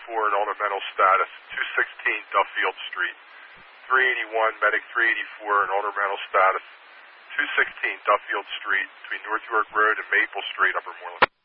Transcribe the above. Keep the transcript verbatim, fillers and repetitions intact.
eighty-four in ornamental status, two sixteen Duffield Street. three eighty-one, medic three eighty-four in ornamental status, two sixteen Duffield Street between North York Road and Maple Street, Upper Moreland.